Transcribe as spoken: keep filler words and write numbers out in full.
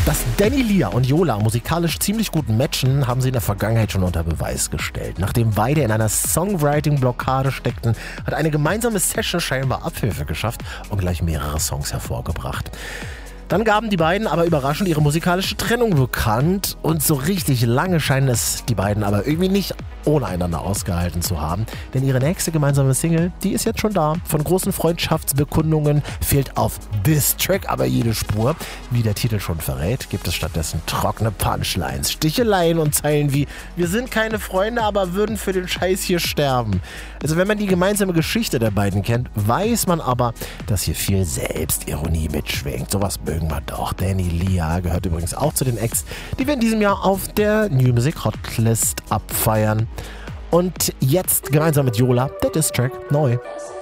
Dass Danny Lia und Yola musikalisch ziemlich gut matchen, haben sie in der Vergangenheit schon unter Beweis gestellt. Nachdem beide in einer Songwriting-Blockade steckten, hat eine gemeinsame Session scheinbar Abhilfe geschafft und gleich mehrere Songs hervorgebracht. Dann gaben die beiden aber überraschend ihre musikalische Trennung bekannt und so richtig lange scheinen es die beiden aber irgendwie nicht ohne einander ausgehalten zu haben, denn ihre nächste gemeinsame Single, die ist jetzt schon da. Von großen Freundschaftsbekundungen fehlt auf This Track aber jede Spur. Wie der Titel schon verrät, gibt es stattdessen trockene Punchlines, Sticheleien und Zeilen wie „Wir sind keine Freunde, aber würden für den Scheiß hier sterben". Also wenn man die gemeinsame Geschichte der beiden kennt, weiß man aber, dass hier viel Selbstironie mitschwingt. Sowas mögen wir doch. Danny Lia gehört übrigens auch zu den Acts, die wir in diesem Jahr auf der New Music Hotlist abfeiern. Und jetzt gemeinsam mit Yola, der Diss Track neu.